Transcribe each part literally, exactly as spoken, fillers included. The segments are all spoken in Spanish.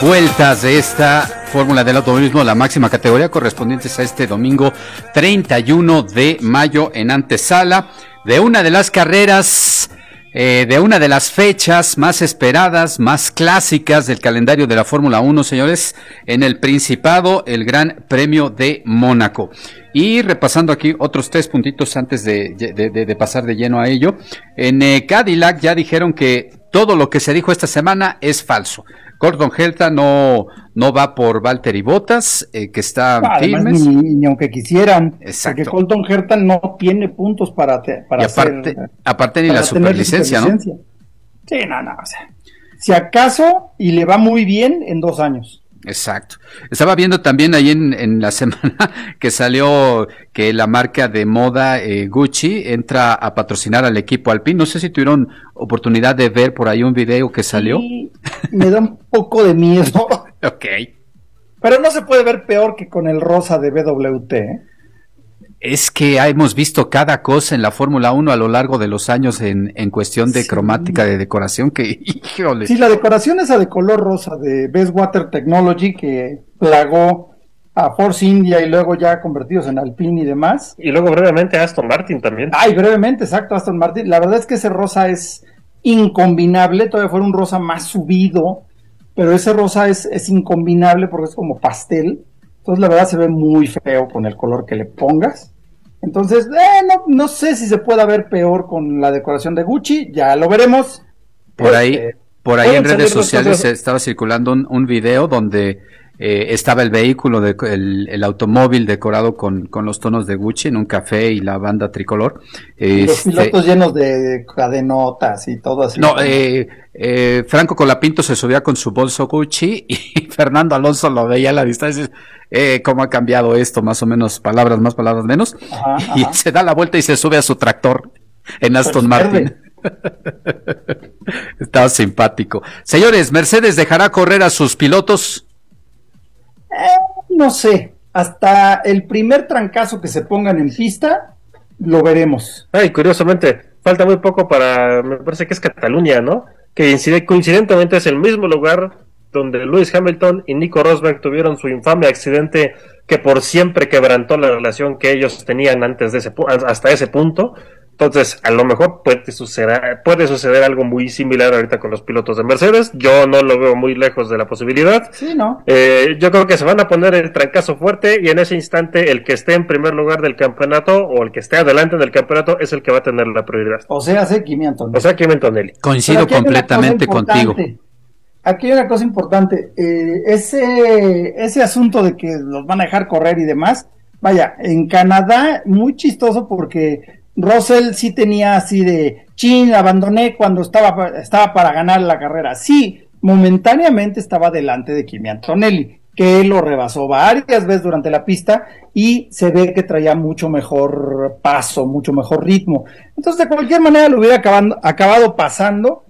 vueltas de esta Fórmula del Automovilismo, la máxima categoría, correspondientes a este domingo treinta y uno de mayo en antesala de una de las carreras, eh, de una de las fechas más esperadas, más clásicas del calendario de la Fórmula uno, señores, en el Principado, el Gran Premio de Mónaco. Y repasando aquí otros tres puntitos antes de, de, de, de pasar de lleno a ello, en eh, Cadillac ya dijeron que todo lo que se dijo esta semana es falso. Gordon Gelta no, no va por Valtteri Bottas, eh, que está ah, firmes. Ni, ni aunque quisieran. Exacto. Porque Colton Herta no tiene puntos para, te, para y aparte, hacer, aparte ni la superlicencia, ¿no? Sí, no, no, o sea, si acaso, y le va muy bien en dos años. Exacto. Estaba viendo también ahí en, en la semana que salió que la marca de moda eh, Gucci entra a patrocinar al equipo Alpine. No sé si tuvieron oportunidad de ver por ahí un video que salió. Sí, me da un poco de miedo. Ok. Pero no se puede ver peor que con el rosa de B W T, ¿eh? Es que hemos visto cada cosa en la Fórmula uno a lo largo de los años en, en cuestión de sí. cromática, de decoración, que híjole. Sí, la decoración esa de color rosa de Best Water Technology que plagó a Force India y luego ya convertidos en Alpine y demás. Y luego brevemente a Aston Martin también. Ay, brevemente, exacto, Aston Martin. La verdad es que ese rosa es incombinable, todavía fuera un rosa más subido, pero ese rosa es, es incombinable porque es como pastel. Entonces la verdad se ve muy feo con el color que le pongas. Entonces, eh, no, no sé si se pueda ver peor con la decoración de Gucci, ya lo veremos. Por ahí, eh, por ahí en redes sociales estaba circulando un, un video donde eh, estaba el vehículo, de, el, el automóvil decorado con, con los tonos de Gucci en un café y la banda tricolor. Y los este, pilotos llenos de cadenotas y todo así. No, eh, eh, Franco Colapinto se subía con su bolso Gucci y Fernando Alonso lo veía a la distancia. Eh, cómo ha cambiado esto, más o menos, palabras más, palabras menos. Ajá, y ajá. Se da la vuelta y se sube a su tractor en Aston Martin. Estaba simpático. Señores, ¿Mercedes dejará correr a sus pilotos? Eh, no sé, hasta el primer trancazo que se pongan en pista, lo veremos. Ay, curiosamente, falta muy poco para, me parece que es Cataluña, ¿no? Que coincidentemente es el mismo lugar donde Lewis Hamilton y Nico Rosberg tuvieron su infame accidente que por siempre quebrantó la relación que ellos tenían antes de ese hasta ese punto. Entonces, a lo mejor puede suceder, puede suceder algo muy similar ahorita con los pilotos de Mercedes. Yo no lo veo muy lejos de la posibilidad. Sí, ¿no? Eh, yo creo que se van a poner el trancazo fuerte y en ese instante el que esté en primer lugar del campeonato o el que esté adelante del campeonato es el que va a tener la prioridad. O sea, sé Kimi Antonelli. O sea, Kimi Antonelli. Coincido completamente contigo. Aquí hay una cosa importante, eh, ese, ese asunto de que los van a dejar correr y demás, vaya, en Canadá, muy chistoso porque Russell sí tenía así de, chin, abandoné cuando estaba, estaba para ganar la carrera, sí, momentáneamente estaba delante de Kimi Antonelli, que lo rebasó varias veces durante la pista y se ve que traía mucho mejor paso, mucho mejor ritmo, entonces de cualquier manera lo hubiera acabando, acabado pasando,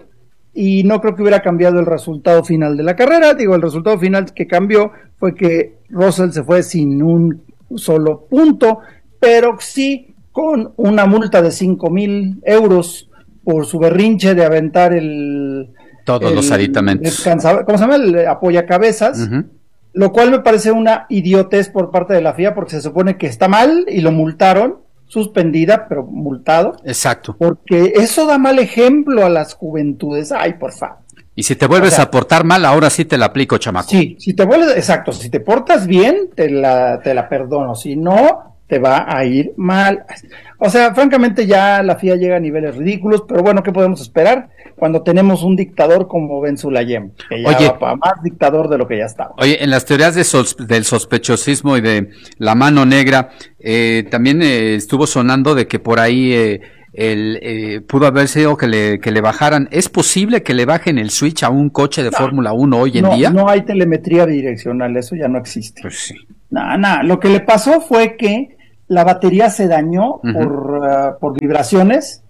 y no creo que hubiera cambiado el resultado final de la carrera. Digo, el resultado final que cambió fue que Russell se fue sin un solo punto, pero sí con una multa de cinco mil euros por su berrinche de aventar el... Todos el, los aditamentos. ¿Cómo se llama? El apoyacabezas. Uh-huh. Lo cual me parece una idiotez por parte de la F I A porque se supone que está mal y lo multaron. Suspendida, pero multado. Exacto. Porque eso da mal ejemplo a las juventudes. Ay, por favor. Y si te vuelves o sea, a portar mal, ahora sí te la aplico, chamaco. Sí, si te vuelves, exacto, si te portas bien, te la, te la perdono. Si no, te va a ir mal. O sea, francamente ya la F I A llega a niveles ridículos, pero bueno, ¿qué podemos esperar cuando tenemos un dictador como Ben Sulayem? Que ya Oye, va para más dictador de lo que ya estaba. Oye, en las teorías de sos, del sospechosismo y de la mano negra, eh, también eh, estuvo sonando de que por ahí eh, el, eh, pudo haber sido que le, que le bajaran. ¿Es posible que le bajen el switch a un coche de no, Fórmula uno hoy en no, día? No hay telemetría bidireccional, eso ya no existe. Pues sí. Nada, nada, lo que le pasó fue que la batería se dañó uh-huh. por, uh, por vibraciones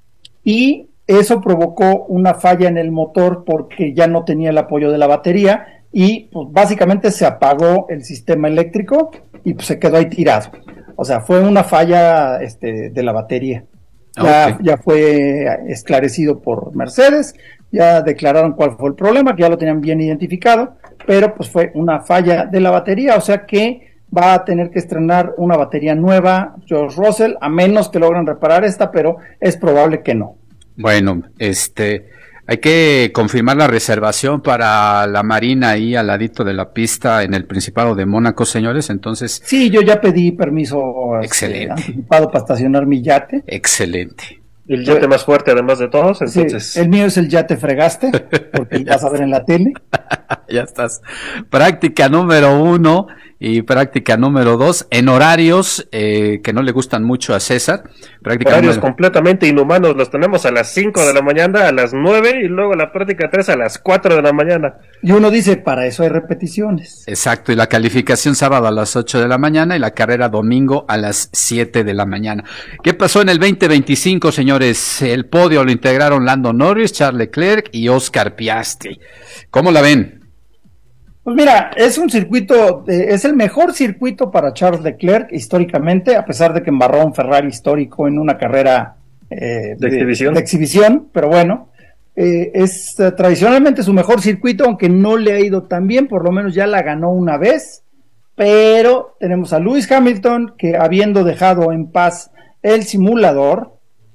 y eso provocó una falla en el motor porque ya no tenía el apoyo de la batería y pues básicamente se apagó el sistema eléctrico y pues se quedó ahí tirado. O sea, fue una falla este, de la batería. Ya, okay. ya fue esclarecido por Mercedes, ya declararon cuál fue el problema, que ya lo tenían bien identificado, pero pues fue una falla de la batería, o sea que va a tener que estrenar una batería nueva George Russell, a menos que logren reparar esta, pero es probable que no. Bueno, este, hay que confirmar la reservación para la Marina ahí al ladito de la pista en el Principado de Mónaco, señores, entonces... Sí, yo ya pedí permiso excelente. Este, anticipado para estacionar mi yate. Excelente. El yate más fuerte además de todos, entonces... Sí, el mío es el yate fregaste, porque ya vas a ver en la tele. Ya estás. Práctica número uno y práctica número dos en horarios eh, que no le gustan mucho a César. Práctica horarios número... completamente inhumanos, los tenemos a las cinco de la mañana, a las nueve y luego la práctica tres a las cuatro de la mañana. Y uno dice, para eso hay repeticiones. Exacto, y la calificación sábado a las ocho de la mañana y la carrera domingo a las siete de la mañana. ¿Qué pasó en el veinte veinticinco, señores? El podio lo integraron Lando Norris, Charles Leclerc y Oscar Piastri. ¿Cómo la ven? Pues mira, es un circuito, eh, es el mejor circuito para Charles Leclerc históricamente, a pesar de que embarró un Ferrari histórico en una carrera eh, de, de, exhibición. de exhibición, pero bueno, eh, es uh, tradicionalmente su mejor circuito, aunque no le ha ido tan bien, por lo menos ya la ganó una vez, pero tenemos a Lewis Hamilton, que habiendo dejado en paz el simulador,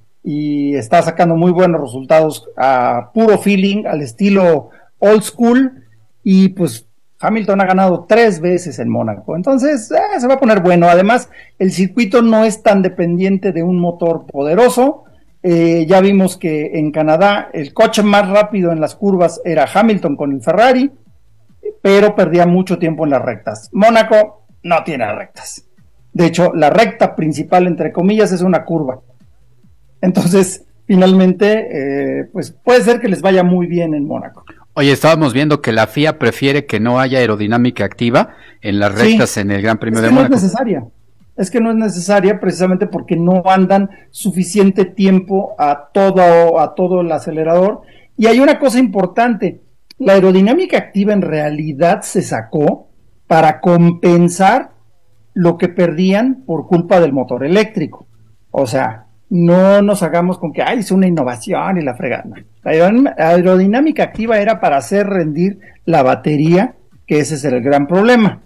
y está sacando muy buenos resultados a puro feeling, al estilo old school, y pues Hamilton ha ganado tres veces en Mónaco, entonces eh, se va a poner bueno. Además, el circuito no es tan dependiente de un motor poderoso. Eh, ya vimos que en Canadá el coche más rápido en las curvas era Hamilton con el Ferrari, pero perdía mucho tiempo en las rectas. Mónaco no tiene rectas. De hecho, la recta principal, entre comillas, es una curva. Entonces, finalmente, eh, pues puede ser que les vaya muy bien en Mónaco. Oye, estábamos viendo que la F I A prefiere que no haya aerodinámica activa en las rectas sí, en el Gran Premio es que de Mónaco. No es necesaria. Es que no es necesaria precisamente porque no andan suficiente tiempo a todo, a todo el acelerador. Y hay una cosa importante, la aerodinámica activa en realidad se sacó para compensar lo que perdían por culpa del motor eléctrico. O sea, no nos hagamos con que ay, es una innovación y la fregada. La aerodinámica activa era para hacer rendir la batería, que ese es el gran problema.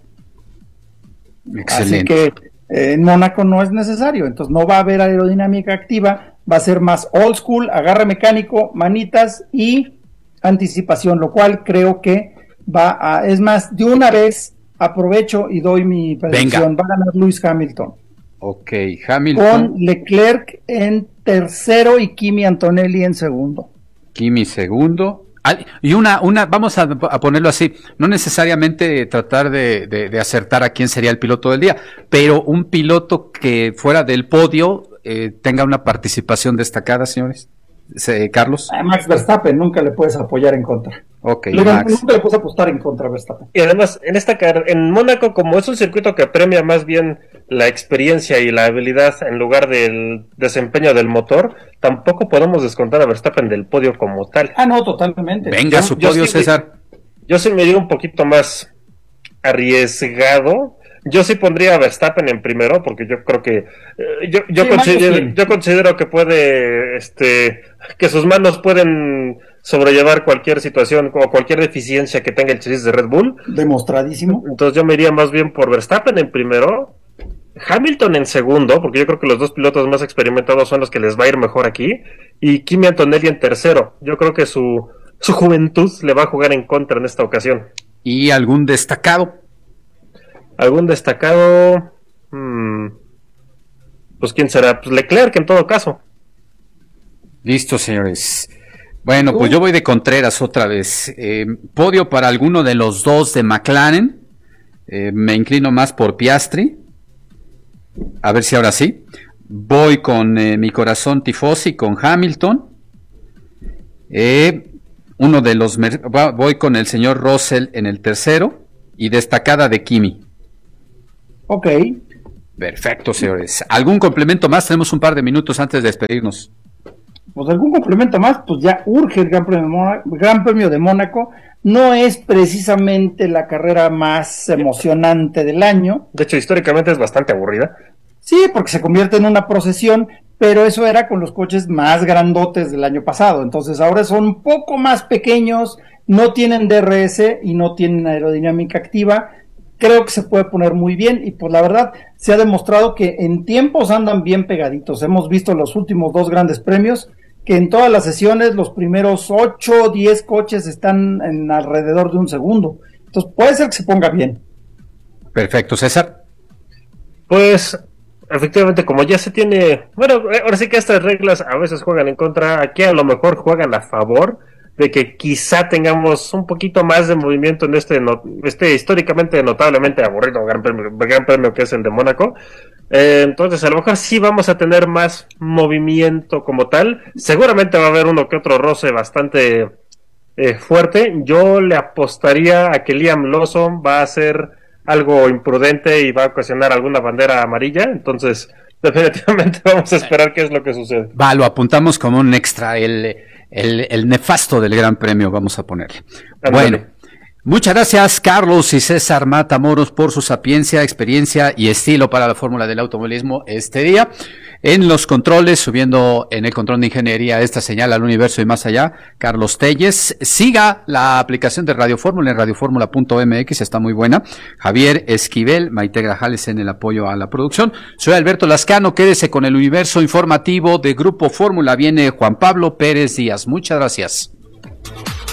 Excelente. Así que eh, en Mónaco no es necesario, entonces no va a haber aerodinámica activa, va a ser más old school, agarre mecánico, manitas y anticipación, lo cual creo que va a, es más, de una vez aprovecho y doy mi predicción, va a ganar Lewis Hamilton. Ok, Hamilton. Con Leclerc en tercero y Kimi Antonelli en segundo. Kimi segundo. Ah, y una, una, vamos a, a ponerlo así, no necesariamente tratar de, de, de acertar a quién sería el piloto del día, pero un piloto que fuera del podio eh, tenga una participación destacada, señores. Eh, Carlos. A Max Verstappen nunca le puedes apoyar en contra. Ok, nunca, Max. Nunca le puedes apostar en contra a Verstappen. Y además, en esta car- en Mónaco, como es un circuito que premia más bien la experiencia y la habilidad en lugar del desempeño del motor, tampoco podemos descontar a Verstappen del podio como tal. Ah, no, totalmente. Venga, yo, su podio, sí César. Me, yo sí me diría un poquito más arriesgado. Yo sí pondría a Verstappen en primero, porque yo creo que eh, yo, yo, sí, considero, yo considero que puede, este, que sus manos pueden sobrellevar cualquier situación o cualquier deficiencia que tenga el chasis de Red Bull. Demostradísimo. Entonces yo me iría más bien por Verstappen en primero, Hamilton en segundo, porque yo creo que los dos pilotos más experimentados son los que les va a ir mejor aquí, y Kimi Antonelli en tercero. Yo creo que su, su juventud le va a jugar en contra en esta ocasión. ¿Y algún destacado? ¿Algún destacado? Hmm. Pues ¿quién será? Pues Leclerc en todo caso. Listo, señores. Bueno, pues yo voy de Contreras otra vez. Eh, podio para alguno de los dos de McLaren. Eh, me inclino más por Piastri. A ver si ahora sí. Voy con eh, mi corazón tifosi, con Hamilton. Eh, uno de los... Voy con el señor Russell en el tercero. Y destacada de Kimi. Ok. Perfecto, señores. ¿Algún complemento más? Tenemos un par de minutos antes de despedirnos. Pues algún complemento más, pues ya urge el Gran Premio de Mónaco. Gran Premio de Mónaco. No es precisamente la carrera más emocionante del año. De hecho, históricamente es bastante aburrida. Sí, porque se convierte en una procesión, pero eso era con los coches más grandotes del año pasado. Entonces ahora son un poco más pequeños, no tienen D R S y no tienen aerodinámica activa. Creo que se puede poner muy bien y pues la verdad se ha demostrado que en tiempos andan bien pegaditos. Hemos visto los últimos dos grandes premios que en todas las sesiones los primeros ocho o diez coches están en alrededor de un segundo. Entonces puede ser que se ponga bien. Perfecto, César. Pues efectivamente, como ya se tiene, bueno, ahora sí que estas reglas a veces juegan en contra, aquí a lo mejor juegan a favor de que quizá tengamos un poquito más de movimiento en este, no, este históricamente notablemente aburrido gran premio, gran premio que es el de Mónaco. Eh, entonces a lo mejor sí vamos a tener más movimiento como tal, seguramente va a haber uno que otro roce bastante eh, fuerte. Yo le apostaría a que Liam Lawson va a hacer algo imprudente y va a ocasionar alguna bandera amarilla, entonces definitivamente vamos a esperar qué es lo que sucede. Va, lo apuntamos como un extra, el, el, el nefasto del Gran Premio, vamos a ponerle. Andale. Bueno, muchas gracias Carlos y César Matamoros por su sapiencia, experiencia y estilo para la fórmula del automovilismo este día. En los controles, subiendo en el control de ingeniería esta señal al universo y más allá, Carlos Telles. Siga la aplicación de Radio Fórmula en radioformula punto m x, está muy buena. Javier Esquivel, Maite Grajales en el apoyo a la producción. Soy Alberto Lascano, quédese con el universo informativo de Grupo Fórmula. Viene Juan Pablo Pérez Díaz. Muchas gracias.